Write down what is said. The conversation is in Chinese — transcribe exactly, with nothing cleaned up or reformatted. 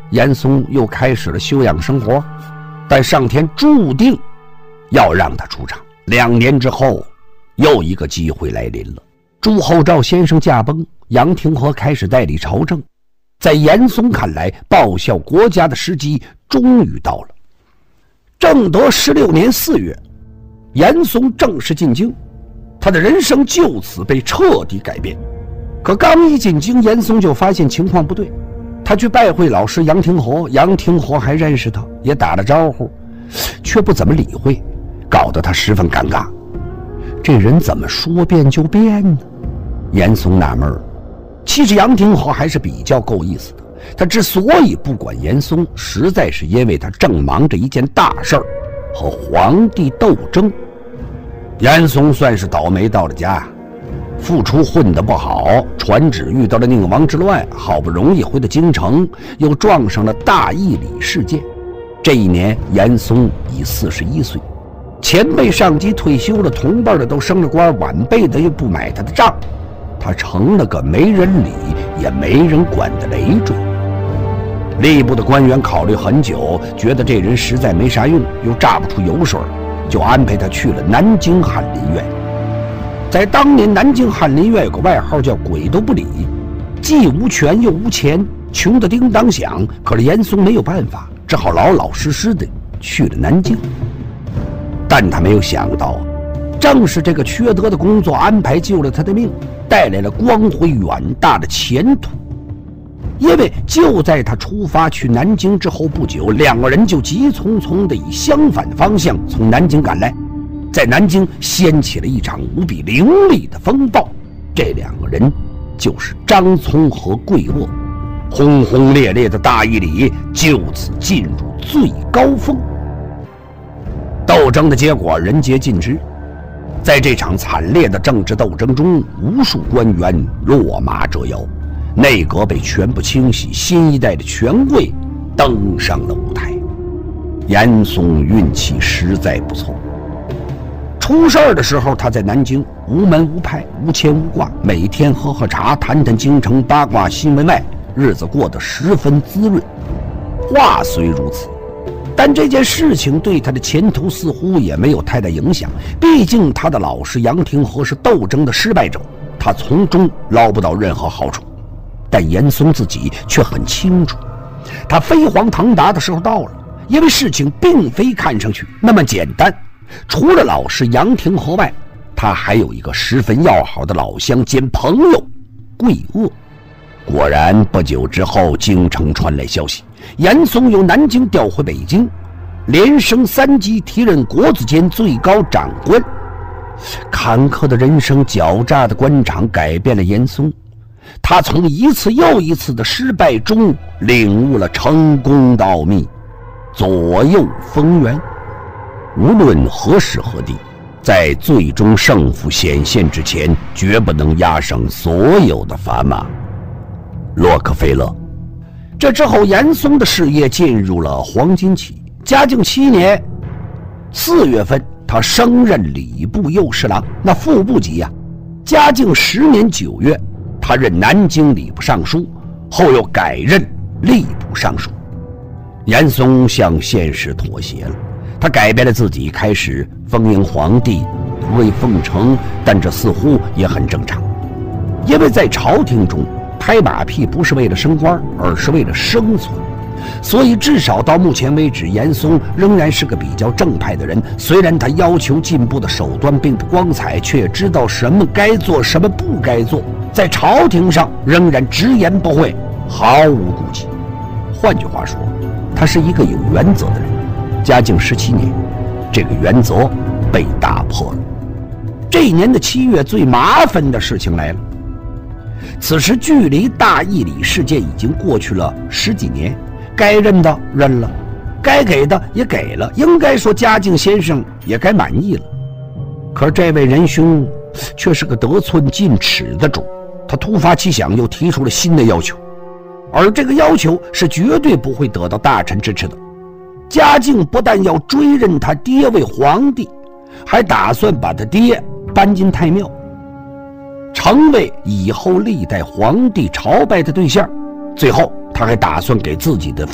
严嵩又开始了休养生活，但上天注定要让他出场。两年之后，又一个机会来临了。朱厚照先生驾崩，杨廷和开始代理朝政。在严嵩看来，报效国家的时机终于到了。正德十六年四月，严嵩正式进京，他的人生就此被彻底改变。可刚一进京，严嵩就发现情况不对。他去拜会老师杨廷和，杨廷和还认识他，也打了招呼，却不怎么理会，搞得他十分尴尬。这人怎么说变就变呢？严嵩纳闷。其实杨廷和还是比较够意思的，他之所以不管严嵩，实在是因为他正忙着一件大事儿，和皇帝斗争。严嵩算是倒霉到了家，复出混得不好，传旨遇到了宁王之乱，好不容易回到京城，又撞上了大义礼事件。这一年严嵩已四十一岁，前辈上级退休了，同辈的都升了官，晚辈的又不买他的账，他成了个没人理也没人管的累赘。吏部的官员考虑很久，觉得这人实在没啥用，又榨不出油水，就安排他去了南京翰林院。在当年，南京翰林院有个外号叫鬼都不理，既无权又无钱，穷得叮当响。可是严嵩没有办法，只好老老实实的去了南京。但他没有想到，正是这个缺德的工作安排救了他的命，带来了光辉远大的前途。因为就在他出发去南京之后不久，两个人就急匆匆地以相反的方向从南京赶来，在南京掀起了一场无比凌厉的风暴。这两个人就是张聪和桂萼，轰轰烈烈的大义礼就此进入最高峰。斗争的结果人皆尽知，在这场惨烈的政治斗争中，无数官员落马折腰，内阁被全部清洗，新一代的权贵登上了舞台。严嵩运气实在不错，出事儿的时候他在南京无门无派，无牵无挂，每天喝喝茶，谈谈京城八卦新闻外，日子过得十分滋润。话虽如此，但这件事情对他的前途似乎也没有太大影响，毕竟他的老师杨廷和是斗争的失败者，他从中捞不到任何好处。但严嵩自己却很清楚，他飞黄腾达的时候到了，因为事情并非看上去那么简单。除了老师杨廷和外，他还有一个十分要好的老乡兼朋友桂萼。果然不久之后，京城传来消息，严嵩由南京调回北京，连升三级，提任国子监最高长官。坎坷的人生，狡诈的官场改变了严嵩，他从一次又一次的失败中领悟了成功的奥秘，左右逢源。无论何时何地，在最终胜负显现之前，绝不能压上所有的砝码。洛克菲勒。这之后，严嵩的事业进入了黄金期。嘉靖七年四月份，他升任礼部右侍郎，那副部级呀、啊。嘉靖十年九月，他任南京礼部尚书，后又改任吏部尚书。严嵩向现实妥协了，他改变了自己，开始奉迎皇帝，投为奉承，但这似乎也很正常，因为在朝廷中拍马屁不是为了升官，而是为了生存。所以至少到目前为止，严嵩仍然是个比较正派的人。虽然他要求进步的手段并不光彩，却也知道什么该做，什么不该做，在朝廷上仍然直言不讳，毫无顾忌。换句话说，他是一个有原则的人。嘉靖十七年，这个原则被打破了。这一年的七月，最麻烦的事情来了。此时距离大义礼事件已经过去了十几年，该认的认了，该给的也给了，应该说嘉靖先生也该满意了。可是这位仁兄却是个得寸进尺的主，他突发奇想，又提出了新的要求，而这个要求是绝对不会得到大臣支持的。嘉靖不但要追认他爹为皇帝，还打算把他爹搬进太庙，成为以后历代皇帝朝拜的对象。最后他还打算给自己的